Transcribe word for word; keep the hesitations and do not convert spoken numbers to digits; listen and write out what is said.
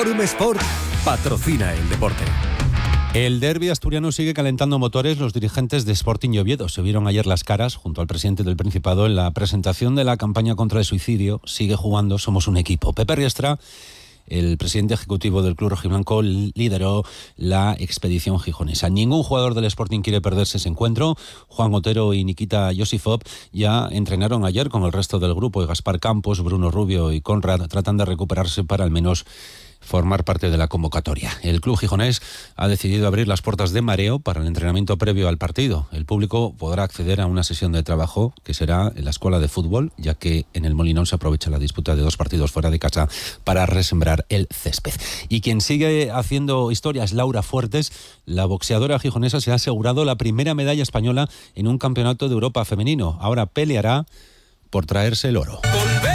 Forum Sport patrocina el deporte. El derbi asturiano sigue calentando motores. Los dirigentes de Sporting y Oviedo se vieron ayer las caras junto al presidente del Principado en la presentación de la campaña contra el suicidio. Sigue jugando, somos un equipo. Pepe Riestra, el presidente ejecutivo del club rojiblanco, lideró la expedición gijonesa. Ningún jugador del Sporting quiere perderse ese encuentro. Juan Otero y Nikita Yosifov ya entrenaron ayer con el resto del grupo y Gaspar Campos, Bruno Rubio y Conrad tratan de recuperarse para al menos formar parte de la convocatoria. El club gijonés ha decidido abrir las puertas de mareo para el entrenamiento previo al partido. El público podrá acceder a una sesión de trabajo que será en la escuela de fútbol, ya que en el Molinón se aprovecha la disputa de dos partidos fuera de casa para resembrar el césped. Y quien sigue haciendo historia es Laura Fuertes. La boxeadora gijonesa se ha asegurado la primera medalla española en un campeonato de Europa femenino. Ahora peleará por traerse el oro.